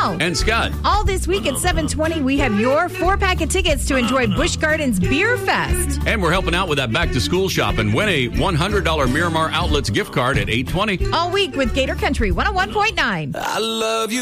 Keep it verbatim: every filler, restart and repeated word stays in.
Al. And Scott. All this week at seven twenty, we have your four-pack of tickets to enjoy Busch Gardens Beer Fest. And we're helping out with that back-to-school shop and win a one hundred dollars Miramar Outlets gift card at eight twenty. All week with Gator Country one oh one point nine. I love you.